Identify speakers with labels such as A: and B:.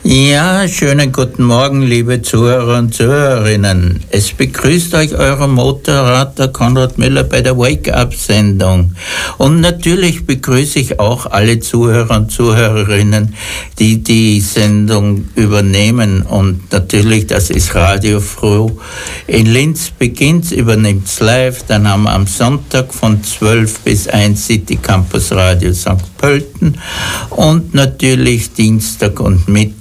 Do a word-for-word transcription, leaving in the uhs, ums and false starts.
A: Ja, schönen guten Morgen, liebe Zuhörer und Zuhörerinnen. Es begrüßt euch euer Motorrad, Konrad Müller, bei der Wake-up-Sendung. Und natürlich begrüße ich auch alle Zuhörer und Zuhörerinnen, die die Sendung übernehmen. Und natürlich, das ist Radio Froh. In Linz beginnt, übernimmt es live. Dann haben wir am Sonntag von zwölf bis eins City Campus Radio Sankt Pölten. Und natürlich Dienstag und Mittwoch